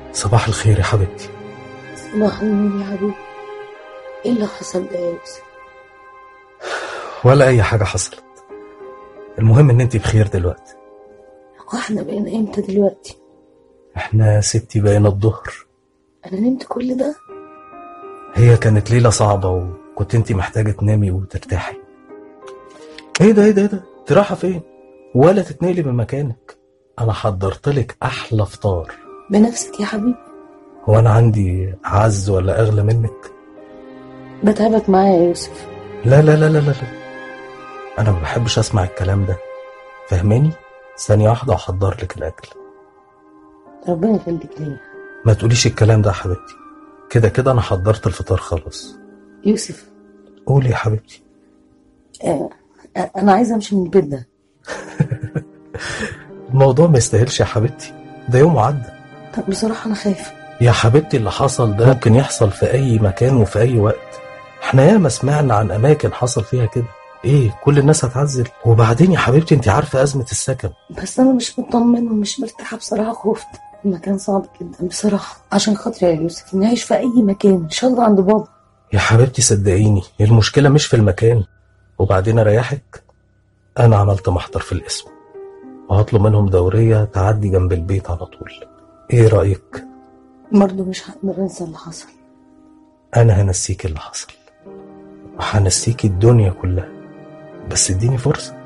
صباح الخير يا حبيبتي. صباح النور يا حبيبي. ايه اللي حصل ده يا يوسف؟ ولا اي حاجة حصلت، المهم ان انتي بخير دلوقتي. واحنا بقينا امتى دلوقتي؟ احنا ستي بقينا الظهر. انا نمت كل ده؟ هي كانت ليلة صعبة وكنت انتي محتاجة تنامي وترتاحي. ايه ده انتي رايحة فين؟ ولا تتنقلي من مكانك، انا حضرتلك احلى فطار. بنفسك يا حبيبي؟ هو انا عندي اعز ولا اغلى منك؟ بتعبك معايا يا يوسف. لا لا لا لا لا، انا ما بحبش اسمع الكلام ده، فهماني؟ ثانية واحدة واحضر لك الاكل. ربنا يخليك ليا. ما تقوليش الكلام ده يا حبيبتي، كده كده انا حضرت الفطار خلاص. يوسف، قولي يا حبيبتي. انا عايزه امشي من البيت ده. الموضوع ما يستاهلش يا حبيبتي، ده يوم وعدى. طب بصراحه انا خايفه يا حبيبتي اللي حصل ده ممكن يحصل في اي مكان وفي اي وقت، احنا ياما سمعنا عن اماكن حصل فيها كده. ايه كل الناس هتعزل؟ وبعدين يا حبيبتي انت عارفه ازمه السكن. بس انا مش مطمنه ومش مرتاحه بصراحه، خفت. المكان صعب جدا بصراحه، عشان خاطري يا يوسف نعيش في اي مكان ان شاء الله عند بابا. يا حبيبتي صدقيني المشكله مش في المكان، وبعدين اريحك، انا عملت محضر في القسم وهطلب منهم دوريه تعدي جنب البيت على طول. ايه رايك؟ برضه مش هقدر انسى اللي حصل. انا هنسيك اللي حصل وهنسيك الدنيا كلها، بس اديني فرصه.